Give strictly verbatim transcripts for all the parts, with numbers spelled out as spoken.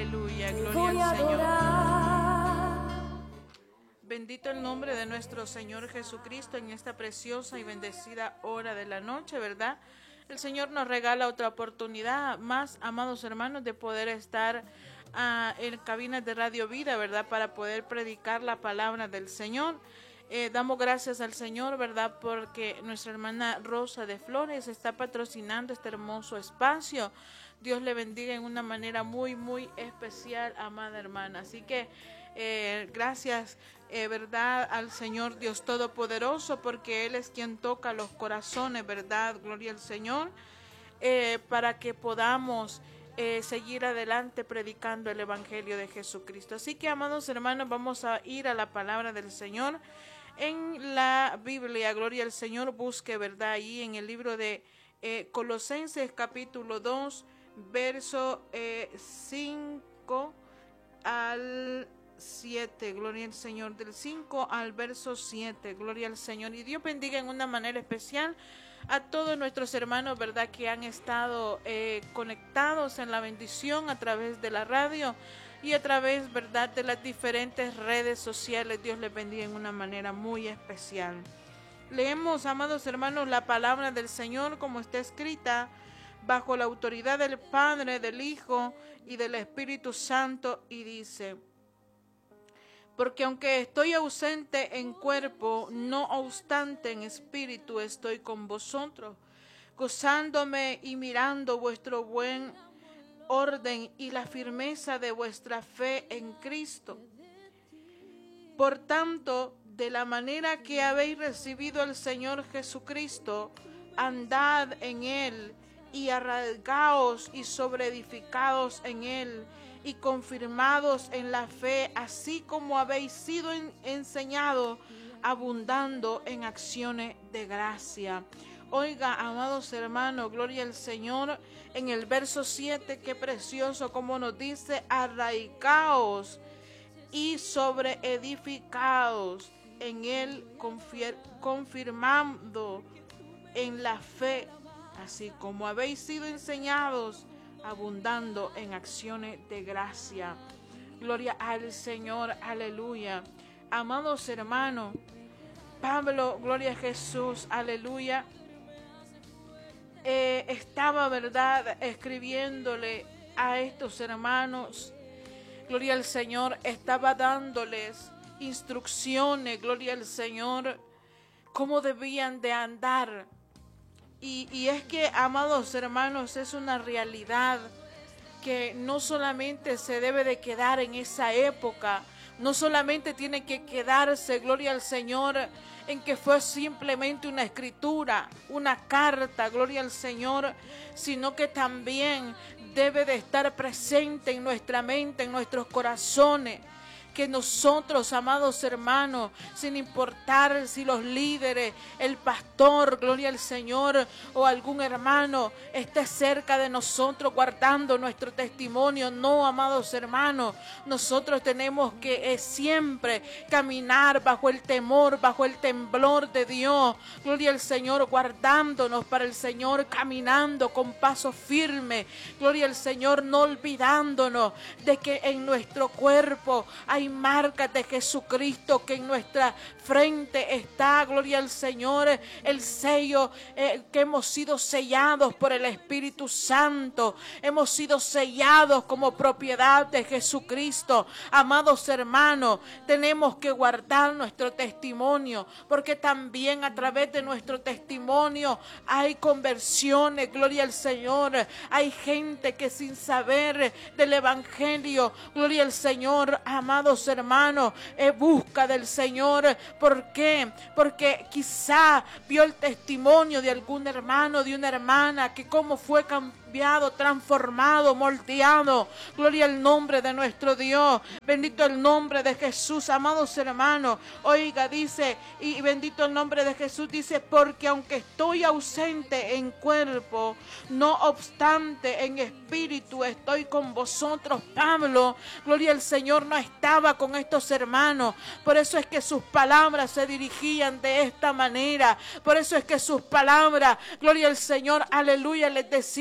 Aleluya, gloria al Señor. Bendito el nombre de nuestro Señor Jesucristo en esta preciosa y bendecida hora de la noche, ¿verdad? El Señor nos regala otra oportunidad más, amados hermanos, de poder estar uh, en cabinas de Radio Vida, ¿verdad? Para poder predicar la palabra del Señor. Eh, damos gracias al Señor, ¿verdad? Porque nuestra hermana Rosa de Flores está patrocinando este hermoso espacio. Dios le bendiga en una manera muy, muy especial, amada hermana. Así que eh, gracias, eh, ¿verdad? Al Señor Dios Todopoderoso, porque Él es quien toca los corazones, ¿verdad? Gloria al Señor, eh, para que podamos eh, seguir adelante predicando el Evangelio de Jesucristo. Así que, amados hermanos, vamos a ir a la palabra del Señor. En la Biblia, gloria al Señor, busque, ¿verdad? Ahí en el libro de eh, Colosenses capítulo dos, verso eh, cinco al siete, gloria al Señor, del cinco al verso siete, gloria al Señor. Y Dios bendiga en una manera especial a todos nuestros hermanos, ¿verdad? Que han estado eh, conectados en la bendición a través de la radio y a través, ¿verdad?, de las diferentes redes sociales. Dios les bendiga en una manera muy especial. Leemos, amados hermanos, la palabra del Señor como está escrita bajo la autoridad del Padre, del Hijo y del Espíritu Santo, y dice: porque aunque estoy ausente en cuerpo, no obstante en espíritu estoy con vosotros, gozándome y mirando vuestro buen orden y la firmeza de vuestra fe en Cristo. Por tanto, de la manera que habéis recibido al Señor Jesucristo, andad en Él, y arraigaos y sobreedificados en Él, y confirmados en la fe, así como habéis sido en, enseñados, abundando en acciones de gracia. Oiga, amados hermanos, gloria al Señor, en el verso siete, qué precioso como nos dice: arraigaos y sobreedificados en Él, confir, confirmando en la fe, así como habéis sido enseñados, abundando en acciones de gracia. Gloria al Señor, aleluya. Amados hermanos, Pablo, gloria a Jesús, aleluya, eh, estaba, ¿verdad?, escribiéndole a estos hermanos, gloria al Señor, estaba dándoles instrucciones, gloria al Señor, cómo debían de andar. Y, y es que, amados hermanos, es una realidad que no solamente se debe de quedar en esa época, no solamente tiene que quedarse, gloria al Señor, en que fue simplemente una escritura, una carta, gloria al Señor, sino que también debe de estar presente en nuestra mente, en nuestros corazones. Que nosotros, amados hermanos, sin importar si los líderes, el pastor, gloria al Señor, o algún hermano esté cerca de nosotros guardando nuestro testimonio, no, amados hermanos, nosotros tenemos que eh, siempre caminar bajo el temor, bajo el temblor de Dios, gloria al Señor, guardándonos para el Señor, caminando con paso firme, gloria al Señor, no olvidándonos de que en nuestro cuerpo hay marcas de Jesucristo, que en nuestra frente está, gloria al Señor, el sello, eh, que hemos sido sellados por el Espíritu Santo, hemos sido sellados como propiedad de Jesucristo. Amados hermanos, tenemos que guardar nuestro testimonio, porque también a través de nuestro testimonio hay conversiones, gloria al Señor, hay gente que sin saber del Evangelio, gloria al Señor, amados hermanos, eh, busca del Señor. ¿Por qué? Porque quizá vio el testimonio de algún hermano, de una hermana, que cómo fue cambiado, transformado, moldeado. Gloria al nombre de nuestro Dios. Bendito el nombre de Jesús, amados hermanos. Oiga, dice, y bendito el nombre de Jesús, dice, porque aunque estoy ausente en cuerpo, no obstante en espíritu estoy con vosotros. Pablo, gloria al Señor, no estaba con estos hermanos, por eso es que sus palabras se dirigían de esta manera, por eso es que sus palabras, gloria al Señor, aleluya, les decía,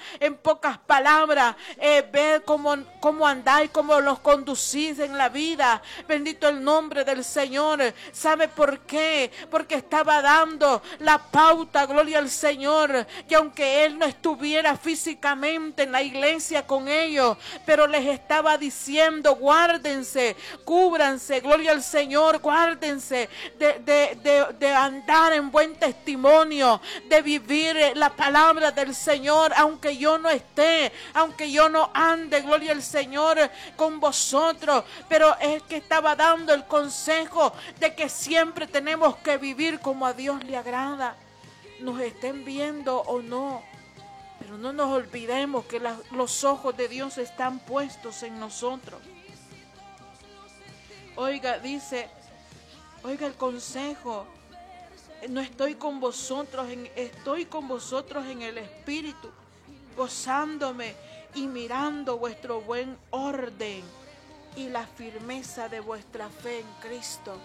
En pocas palabras, eh, ver cómo, cómo andáis, cómo los conducís en la vida. Bendito el nombre del Señor. ¿Sabe por qué? Porque estaba dando la pauta, gloria al Señor, que aunque Él no estuviera físicamente en la iglesia con ellos, pero les estaba diciendo, guárdense, cúbranse, gloria al Señor, guárdense de, de, de, de andar en buen testimonio, de vivir la palabra del Señor, aunque yo no esté, aunque yo no ande, gloria al Señor, con vosotros. Pero es que estaba dando el consejo de que siempre tenemos que vivir como a Dios le agrada, nos estén viendo o no. Pero no nos olvidemos que la, los ojos de Dios están puestos en nosotros. Oiga, dice, oiga el consejo, no estoy con vosotros, en, estoy con vosotros en el Espíritu, gozándome y mirando vuestro buen orden y la firmeza de vuestra fe en Cristo.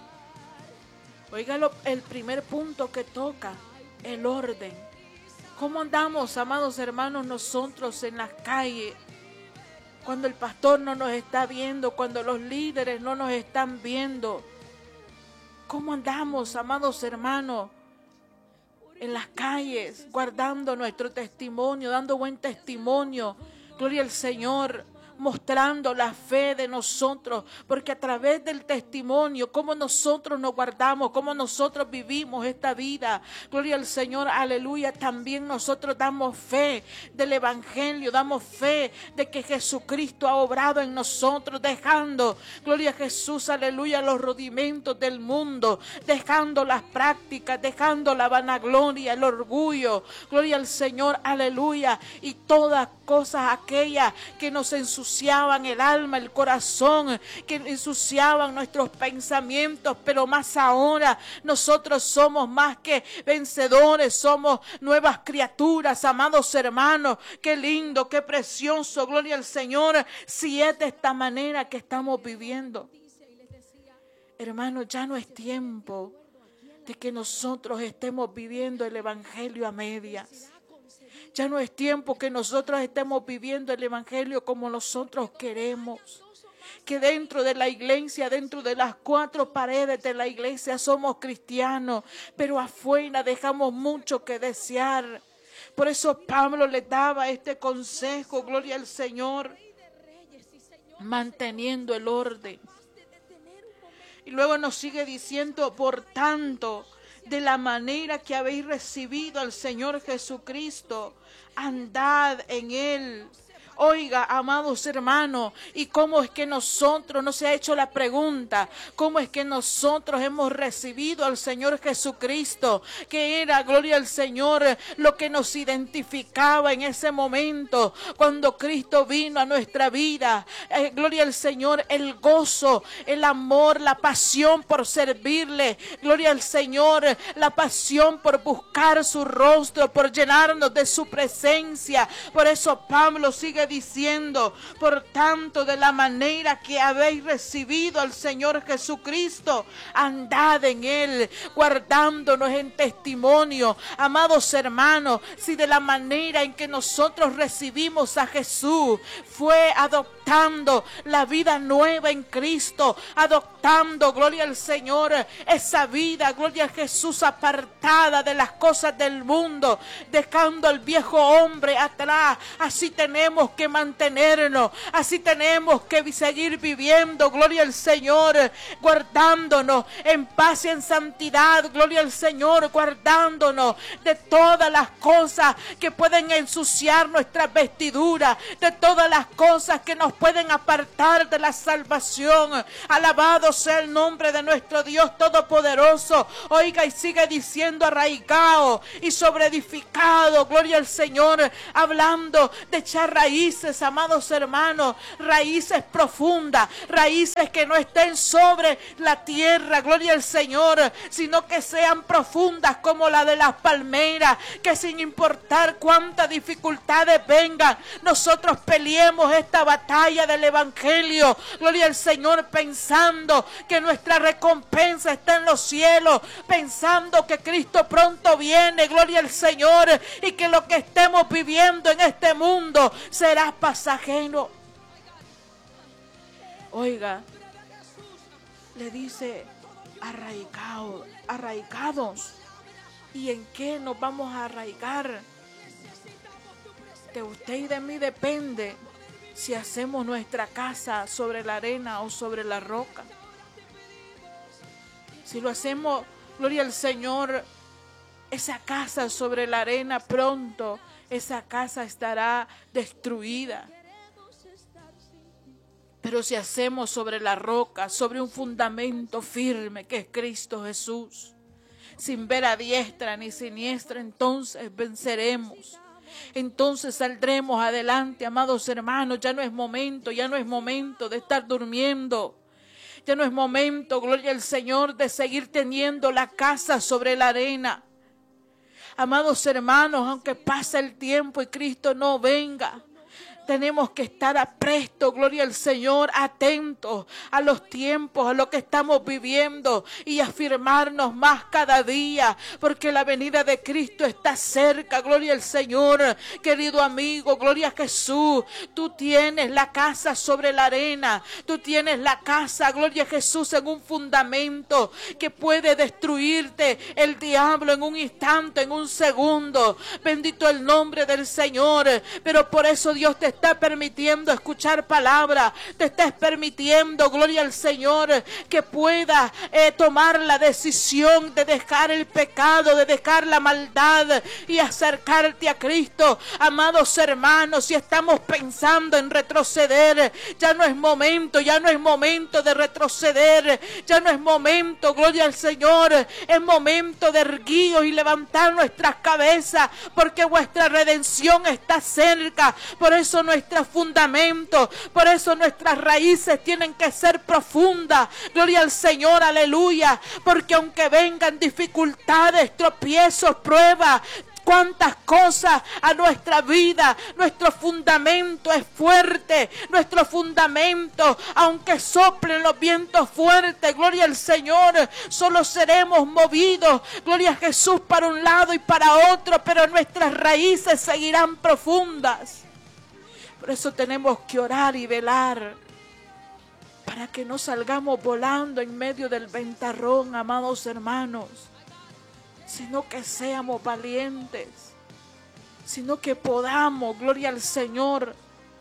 Oiga lo, el primer punto que toca, el orden. ¿Cómo andamos, amados hermanos, nosotros en las calles? Cuando el pastor no nos está viendo, cuando los líderes no nos están viendo. ¿Cómo andamos, amados hermanos, en las calles, guardando nuestro testimonio, dando buen testimonio? Gloria al Señor, mostrando la fe de nosotros, porque a través del testimonio, cómo nosotros nos guardamos, cómo nosotros vivimos esta vida, gloria al Señor, aleluya, también nosotros damos fe del Evangelio, damos fe de que Jesucristo ha obrado en nosotros, dejando, gloria a Jesús, aleluya, los rudimentos del mundo, dejando las prácticas, dejando la vanagloria, el orgullo, gloria al Señor, aleluya, y todas cosas aquellas que nos ensucian el alma, el corazón, que ensuciaban nuestros pensamientos, pero más ahora nosotros somos más que vencedores, somos nuevas criaturas, amados hermanos. Qué lindo, qué precioso, gloria al Señor, si es de esta manera que estamos viviendo. Hermanos, ya no es tiempo de que nosotros estemos viviendo el Evangelio a medias. Ya no es tiempo que nosotros estemos viviendo el Evangelio como nosotros queremos. Que dentro de la iglesia, dentro de las cuatro paredes de la iglesia somos cristianos, pero afuera dejamos mucho que desear. Por eso Pablo le daba este consejo, gloria al Señor, manteniendo el orden. Y luego nos sigue diciendo, por tanto, de la manera que habéis recibido al Señor Jesucristo, andad en Él. Oiga, amados hermanos, ¿y cómo es que nosotros, no se ha hecho la pregunta, cómo es que nosotros hemos recibido al Señor Jesucristo? Que era, gloria al Señor, lo que nos identificaba en ese momento, cuando Cristo vino a nuestra vida. Eh, gloria al Señor, el gozo, el amor, la pasión por servirle. Gloria al Señor, la pasión por buscar su rostro, por llenarnos de su presencia. Por eso Pablo sigue diciendo, por tanto, de la manera que habéis recibido al Señor Jesucristo, andad en Él, guardándonos en testimonio. Amados hermanos, si de la manera en que nosotros recibimos a Jesús fue adoptando la vida nueva en Cristo, adoptando, gloria al Señor, esa vida, gloria a Jesús, apartada de las cosas del mundo, dejando al viejo hombre atrás, así tenemos que mantenernos, así tenemos que seguir viviendo, gloria al Señor, guardándonos en paz y en santidad, gloria al Señor, guardándonos de todas las cosas que pueden ensuciar nuestras vestiduras, de todas las cosas que nos pueden apartar de la salvación. Alabado sea el nombre de nuestro Dios Todopoderoso. Oiga, y sigue diciendo, arraigado y sobreedificado, gloria al Señor, hablando de echar raíces, amados hermanos, raíces profundas, raíces que no estén sobre la tierra, gloria al Señor, sino que sean profundas como la de las palmeras, que sin importar cuántas dificultades vengan, nosotros peleemos esta batalla del Evangelio, gloria al Señor, pensando pensando que nuestra recompensa está en los cielos, pensando que Cristo pronto viene, gloria al Señor, y que lo que estemos viviendo en este mundo será pasajero. Oiga, le dice arraigados, arraigados. ¿Y en qué nos vamos a arraigar? De usted y de mí depende si hacemos nuestra casa sobre la arena o sobre la roca. Si lo hacemos, gloria al Señor, esa casa sobre la arena, pronto esa casa estará destruida. Pero si hacemos sobre la roca, sobre un fundamento firme que es Cristo Jesús, sin ver a diestra ni siniestra, entonces venceremos. Entonces saldremos adelante, amados hermanos. Ya no es momento, ya no es momento de estar durmiendo. Ya no es momento, gloria al Señor, de seguir teniendo la casa sobre la arena. Amados hermanos, aunque pase el tiempo y Cristo no venga, tenemos que estar apresto, gloria al Señor, atentos a los tiempos, a lo que estamos viviendo y afirmarnos más cada día, porque la venida de Cristo está cerca, gloria al Señor. Querido amigo, gloria a Jesús, tú tienes la casa sobre la arena, tú tienes la casa, gloria a Jesús, en un fundamento que puede destruirte el diablo en un instante, en un segundo. Bendito el nombre del Señor, pero por eso Dios te está permitiendo escuchar palabra, te estás permitiendo, gloria al Señor, que puedas eh, tomar la decisión de dejar el pecado, de dejar la maldad y acercarte a Cristo. Amados hermanos, si estamos pensando en retroceder, ya no es momento, ya no es momento de retroceder, ya no es momento, gloria al Señor, es momento de erguirnos y levantar nuestras cabezas, porque vuestra redención está cerca. Por eso nuestros fundamentos, por eso nuestras raíces tienen que ser profundas. Gloria al Señor, aleluya, porque aunque vengan dificultades, tropiezos, pruebas, cuántas cosas a nuestra vida, nuestro fundamento es fuerte, nuestro fundamento, aunque soplen los vientos fuertes, gloria al Señor, solo seremos movidos, gloria a Jesús, para un lado y para otro, pero nuestras raíces seguirán profundas. Por eso tenemos que orar y velar para que no salgamos volando en medio del ventarrón, amados hermanos, sino que seamos valientes, sino que podamos, gloria al Señor,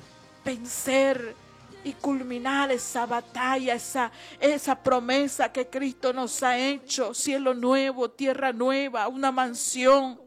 vencer y culminar esa batalla, esa, esa promesa que Cristo nos ha hecho: cielo nuevo, tierra nueva, una mansión.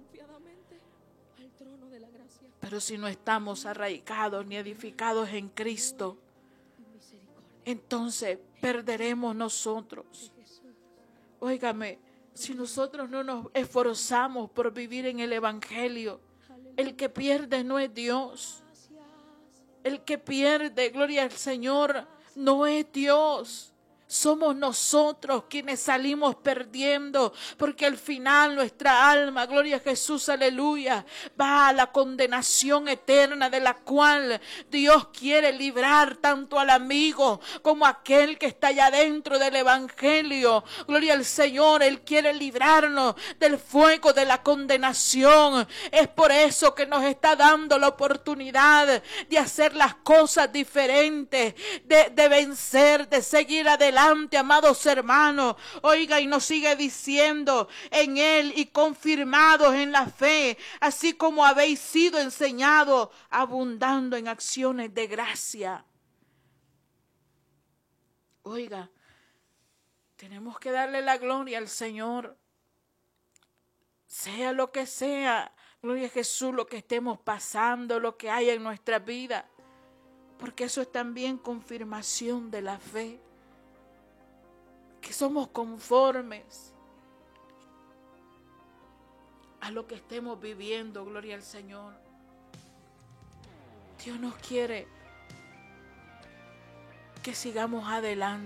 Pero si no estamos arraigados ni edificados en Cristo, entonces perderemos nosotros. Óigame, si nosotros no nos esforzamos por vivir en el Evangelio, el que pierde no es Dios. El que pierde, gloria al Señor, no es Dios. Somos nosotros quienes salimos perdiendo, porque al final nuestra alma, gloria a Jesús, aleluya, va a la condenación eterna, de la cual Dios quiere librar tanto al amigo como a aquel que está allá dentro del Evangelio. Gloria al Señor, Él quiere librarnos del fuego de la condenación. Es por eso que nos está dando la oportunidad de hacer las cosas diferentes, de, de vencer, de seguir adelante. Amados hermanos, oiga, y nos sigue diciendo: en Él y confirmados en la fe, así como habéis sido enseñados, abundando en acciones de gracia. Oiga, tenemos que darle la gloria al Señor, sea lo que sea, gloria a Jesús, lo que estemos pasando, lo que haya en nuestra vida, porque eso es también confirmación de la fe, que somos conformes a lo que estemos viviendo, gloria al Señor. Dios nos quiere que sigamos adelante.